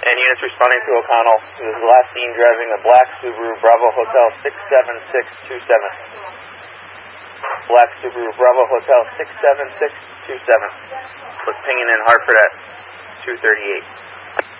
And units responding to O'Connell, who was last seen driving a black Subaru Bravo Hotel 67627. Black Subaru Bravo Hotel 67627. Was pinging in Hartford at 238.